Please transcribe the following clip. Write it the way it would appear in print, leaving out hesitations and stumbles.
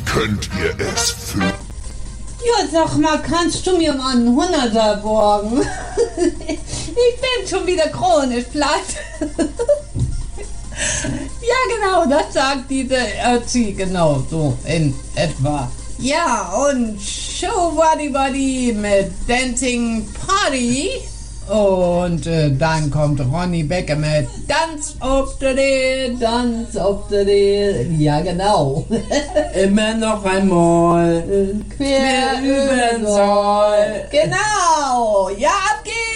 könnt ihr es fühlen? Ja, sag mal, kannst du mir mal einen 100er borgen? Ich bin schon wieder chronisch platt. Ja, genau, das sagt diese Ötzi, genau, so in etwa. Ja, und Show Buddy mit Dancing Party. Und dann kommt Ronny Becker mit Dance of the Day, Dance of the Day. Ja, genau. Immer noch einmal Quer über den Zoll. Genau. Ja, ab geht's.